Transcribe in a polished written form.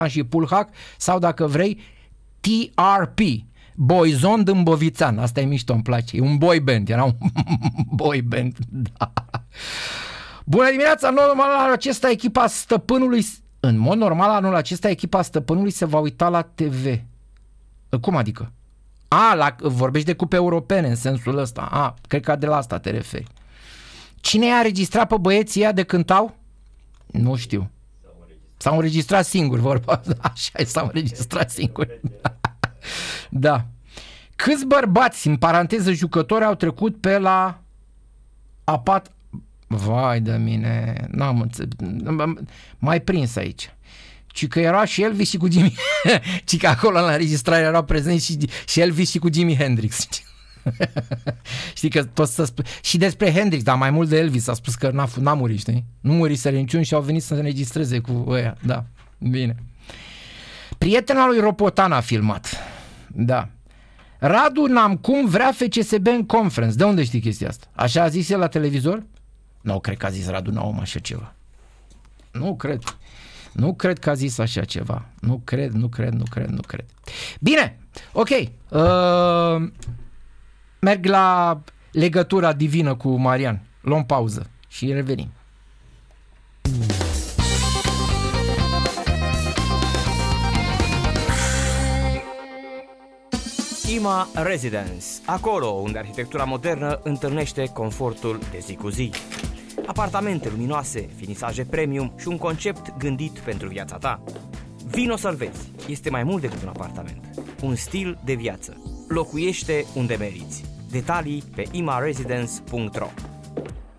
și Pulhac, sau dacă vrei TRP, Boyzone Dâmbovițan. Asta e mișto, îmi place. E un boy band, era un boy band. Da. Bună dimineața, în mod normal anul acesta echipa stăpânului, în mod normal anul acesta echipa stăpânului se va uita la TV. Cum adică? Vorbești de cupe europene în sensul ăsta. Cred că de la asta te referi. Cine i-a înregistrat pe băieții ăia de cântau? Nu știu. S-au înregistrat singuri, vorba. Așa e, s-au înregistrat singuri. Da. Câți bărbați, în paranteză jucători, au trecut pe la apat... Vai de mine, n-am înțeles. Mai prins aici. Ci că era și Elvis și cu Jimi... Ci că acolo la înregistrare erau prezenți și Elvis și cu Jimi Hendrix. Știi că toți să și despre Hendrix, dar mai mult de Elvis a spus că n-a murit, știi? Nu muriseră niciun și au venit să se înregistreze cu ăia. Da, bine. Prietena lui Ropotan a filmat. Da. Radu Namcum vrea FCSB în conference. De unde știi chestia asta? Așa a zis el la televizor? Nu cred că a zis Radu Naum așa ceva. Nu cred. Nu cred că a zis așa ceva. Nu cred. Bine, ok. Merg la legătura divină cu Marian. Luăm pauză și revenim. IMA Residence, acolo unde arhitectura modernă întâlnește confortul de zi cu zi. Apartamente luminoase, finisaje premium și un concept gândit pentru viața ta. Vino să-l vezi, este mai mult decât un apartament, un stil de viață. Locuiește unde meriți. Detalii pe imaresidence.ro.